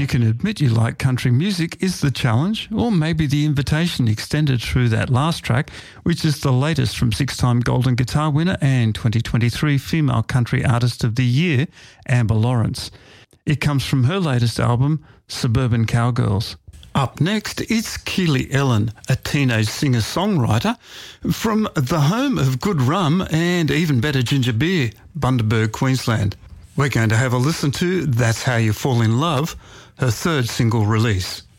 you can admit you like country music is the challenge, or maybe the invitation extended through that last track, which is the latest from 6-time Golden Guitar winner and 2023 Female Country Artist of the Year, Amber Lawrence. It comes from her latest album, Suburban Cowgirls. Up next, it's Keely Ellen, a teenage singer-songwriter from the home of good rum and even better ginger beer, Bundaberg, Queensland. We're going to have a listen to That's How You Fall in Love, her third single release.